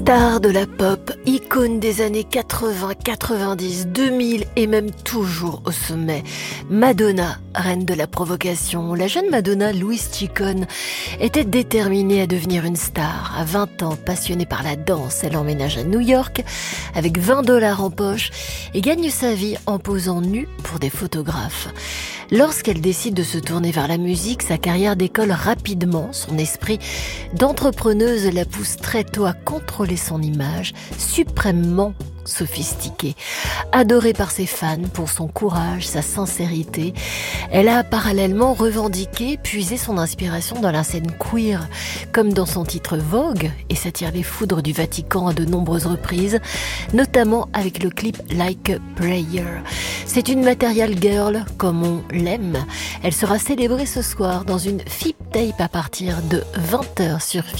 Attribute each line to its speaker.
Speaker 1: Star de la pop, icône des années 80, 90, 2000 et même toujours au sommet. Madonna, reine de la provocation. La jeune Madonna, Louise Ciccone, était déterminée à devenir une star. À 20 ans, passionnée par la danse, elle emménage à New York avec 20 $ en poche et gagne sa vie en posant nue pour des photographes. Lorsqu'elle décide de se tourner vers la musique, sa carrière décolle rapidement. Son esprit d'entrepreneuse la pousse très tôt à contrôler son image, suprêmement sophistiquée. Adorée par ses fans pour son courage, sa sincérité, elle a parallèlement revendiqué, puisé son inspiration dans la scène queer, comme dans son titre Vogue, et s'attire les foudres du Vatican à de nombreuses reprises, notamment avec le clip Like a Prayer. C'est une material girl comme on l'aime. Elle sera célébrée ce soir dans une FIP tape à partir de 20h sur FIP.